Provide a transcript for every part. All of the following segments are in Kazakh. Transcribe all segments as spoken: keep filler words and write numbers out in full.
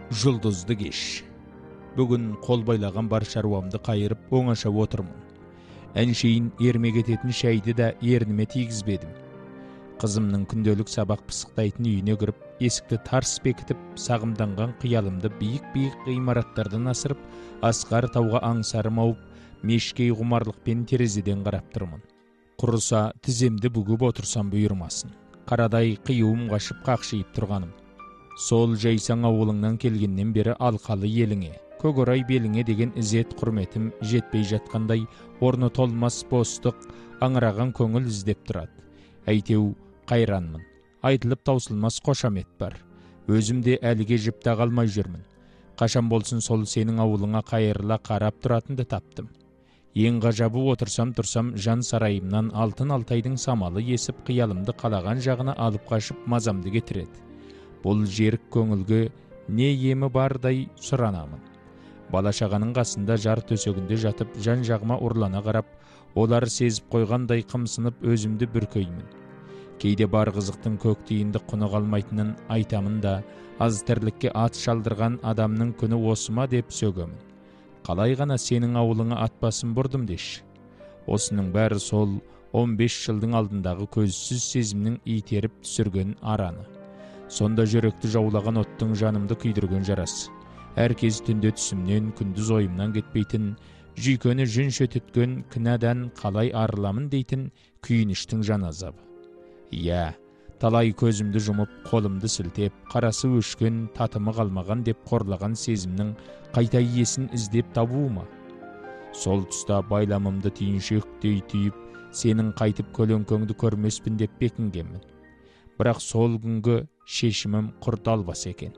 Жұлдызды кеш. Бүгін қол байлаған бар шаруамды қайырып оңаша отырмын. Әншейін ермек ететін шайды да ерніме тигізбедім. Қызымның күнделік сабақ пысықтайтын үйіне кіріп, есікті тарс бекітіп, сағымданған қиялымды биік-биік ғимараттардан асырып, асқар тауға аңсарым ауып, мешкей құмарлықпен терезеден қарап тұрмын. Құрыса тіземді бүгіп отырсам бұйырмасын. Қарадай қиюым қашып қақшиып тұрғаным. Сол жайсаң ауылыңнан келгеннен бері алқалы еліңе, көкорай беліңе деген ізет құрметім жетпей жатқандай, орны толмас бостық, аңыраған көңіл іздеп тұрады. Әйтеу қайранмын. Айтылып таусылмас қошамет бар. Өзім де әліге жіпті қалмай жүрмін. Қашан болсын сол сенің ауылыңа қайырыла қарап тұратынды таптым. Ең ғажабы отырсам тұрсам жан сарайымнан алтын алтайдың самалы есіп қиялымды қалаған жағына алып қашып мазамды кетіреді. Бұл жерік көңілге не емі бардай сұранамын. Бала-шағаның қасында жар төсегінде жатып жан жағыма ұрлана қарап, олар сезіп қойғандай қымсынып өзімді бүркеймін. Кейде бар қызықтың көктейінді құны қалмайтынын айтамын да, аз тірлікке ат шалдырған адамның күні осы ма деп сөгемін. Қалай ғана сенің ауылыңа ат басын бұрдым деші. Осының бәрі сол он бес жылдың алдындағы көзсіз сезімнің итеріп түсірген араны. Сонда жүректі жаулаған оттың жанымды күйдірген жарасы. Әркез түнде түсімнен, күндіз ойымнан кетпейтін, жүйкені жүн шөтеткен кінәдан қалай арыламын дейтін күйініштің жан азабы. Иә, талай көзімді жұмып, қолымды сілтеп, қарасы өшкен, татымы қалмаған деп қорлаған сезімнің қайта иесін іздеп табуыма. Сол тұста байламымды түйіншектей түйіп, сенің қайтып көлеңкеңді көрмеспін деп бекінгенмін. Бірақ сол күнгі шешімім құрт албас екен.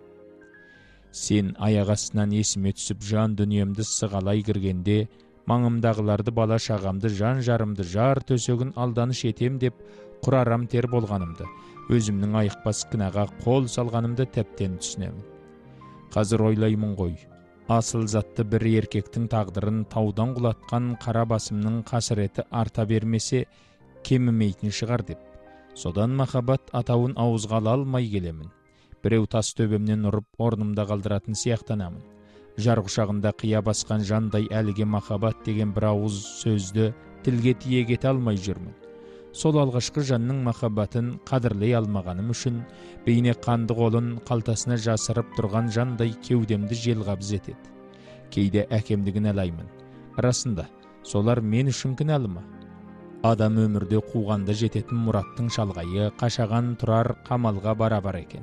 Сен аяқ астынан есіме түсіп жан дүниемді сығалай кіргенде, маңымдағыларды, бала шағамды, жан жарымды, жар төсегін алданыш етем деп құрарам тер болғанымды, өзімнің айықпас кінәға қол салғанымды тәптен түсінемін. Қазір ойлаймын ғой, асыл затты бір еркектің тағдырын таудан құлатқан қара басымның қасіреті арта бермесе кемімейтін шығар деп. Содан махаббат атауын ауызға ала алмай келемін. Біреу тас төбемнен ұрып орнымда қалдыратын сияқтанамын. Жар құшағында қия басқан жандай әліге махаббат деген бір ауыз сөзді тілге тиек ете алмай жүрмін. Сол алғашқы жанның махаббатын қадірлей алмағаным үшін бейне қанды қолын қалтасына жасырып тұрған жандай кеудемді желғабыз етеді. Кейде әкемді кінәлаймын. Расында, солар мен үшін кінәлі ма? Адам өмірде қуғанда жететін мұраттың шалғайы қашаған тұрар қамалға барабар екен.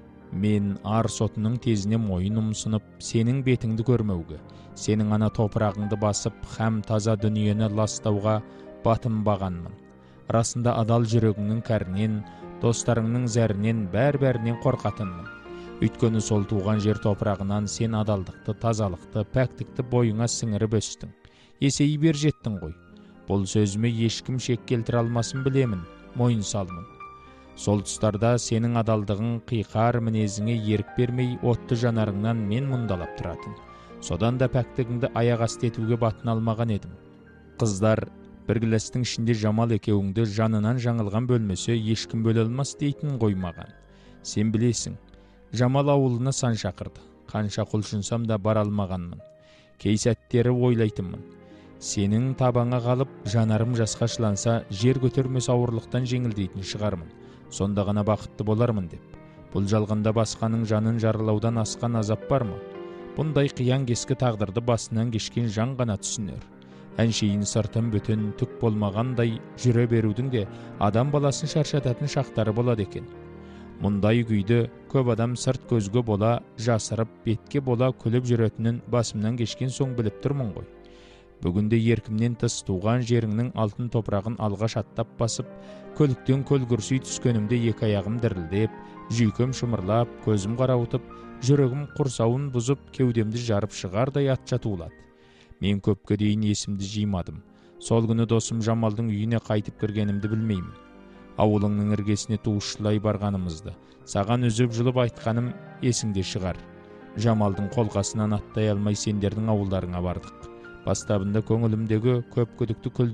Мен ар сотының тезіне мойын ұмсынып, сенің бетіңді көрмеуге, сенің ана топырағыңды басып, һәм таза дүниені ластауға батынбағанмын. Расында адал жүрегіңнің кәрінен, достарыңның зәрінен, бәр-бәрінен қорқатынмын. Өйткені сол туған жер топырағынан сен адалдықты, тазалықты, пәктікті бойыңа сіңіріп өстің. Есейіп бер жеттің ғой. Бұл сөзіме ешкім шек келтіре алмасын білемін, мойын салмын. Сол тұстарда сенің адалдығың қиқар мінезіңе ерік бермей, отты жанарыңнан мен мұндалап тұратын. Содан да пәктігіңді аяқ асты етуге батын алмаған едім. Қыздар, бір гіластың ішінде жамал екеуіңді жанынан жаңылған бөлмесе ешкім бөле алмас дейтін қоймаған. Сен білесің, Жамал ауылына сан шақырды. Қанша құлшынсам да бара алмағанмын. Кей сәттері ойлайтынмын. Сенің табаңа қалып, жанарым жасқа шыланса, жер көтермес ауырлықтан жеңілдейтін шығармын. Сонда ғана бақытты болармын деп. Бұл жалғанда басқаның жанын жарылаудан асқан азап бар ма? Бұндай қиян кескі тағдырды басынан кешкен жан ғана түсінер. Әншейін сыртын бүтін түк болмағандай жүре берудің де адам баласын шаршататын шақтары болады екен. Мұндай күйді көп адам сырт көзге бола, жасырып, бетке бола күліп жүретінін басымнан кешкен соң біліп тұрмын ғой. Бүгінде еркімнен тыс туған жеріңнің алтын топырағын алғаш аттап басып, көліктен көлгірсүй түскенімде екі аяғым дірілдеп, жүйкем шымырлап, көзім қарауытып, жүрегім құрсауын бұзып, кеудемді жарып шығардай ат жатулады. Мен көпке дейін есімді жимадым. Сол күні досым Жамалдың үйіне қайтып кіргенімді білмеймін. Ауылыңның іргесіне туышылай барғанымызды, саған үзіп жұлып айтқаным есіңде шығар. Жамалдың қолқасынан аттай алмай сендердің ауылдарыңа бардық. Бастабында көңілімдегі көп күдікті күлді